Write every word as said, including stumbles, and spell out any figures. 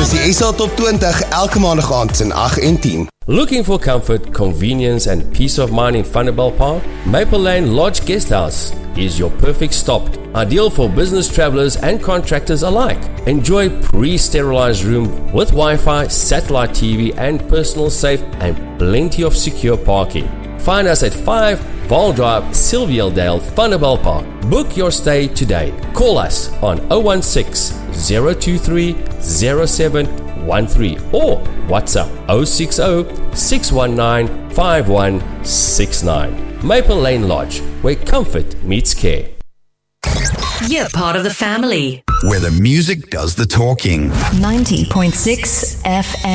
Dis die S L Top twintig elke maandag aand tussen agt en tien. Looking for comfort, convenience and peace of mind in Thunderball Park? Maple Lane Lodge Guesthouse is your perfect stop. Ideal for business travelers and contractors alike. Enjoy pre-sterilized room with Wi-Fi, satellite T V and personal safe and plenty of secure parking. Find us at five Val Drive, Sylvialdale, Thunderball Park. Book your stay today. Call us on zero one six, zero two three, zero seven one three or WhatsApp zero six zero, six one nine, five one six nine. Maple Lane Lodge, where comfort meets care. You're part of the family. Where the music does the talking. ninety point six F M.